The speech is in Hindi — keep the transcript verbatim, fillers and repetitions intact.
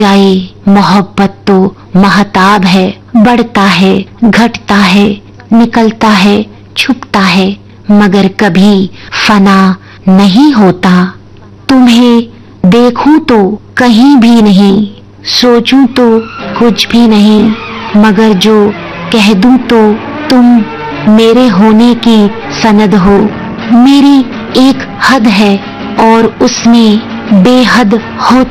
जाए मोहब्बत तो महताब है, बढ़ता है, घटता है, निकलता है, छुपता है, मगर कभी फना नहीं होता। तुम्हें देखूं तो कहीं भी नहीं, सोचूं तो कुछ भी नहीं, मगर जो कह दूं तो तुम मेरे होने की सनद हो। मेरी एक हद है और उसमें बेहद हो